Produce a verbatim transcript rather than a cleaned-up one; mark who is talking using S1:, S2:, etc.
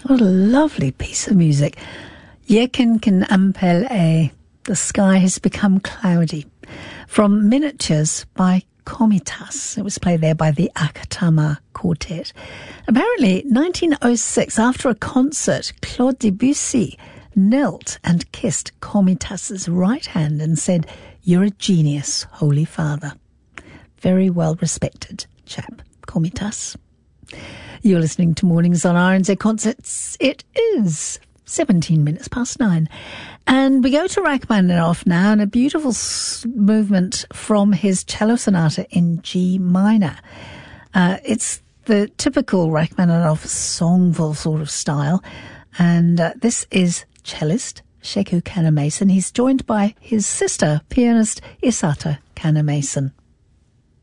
S1: What a lovely piece of music. Yekin can ampel e. The sky has become cloudy. From Miniatures by Komitas. It was played there by the Akatama Quartet. Apparently, nineteen oh six, after a concert, Claude Debussy knelt and kissed Komitas's right hand and said, "You're a genius, Holy Father." Very well respected chap, Komitas. You're listening to Mornings on R N Z Concerts. It is seventeen minutes past nine. And we go to Rachmaninoff now, and a beautiful s- movement from his cello sonata in G minor. Uh, it's the typical Rachmaninoff songful sort of style. And uh, this is cellist Sheku Kannamason. He's joined by his sister, pianist Isata Kannamason.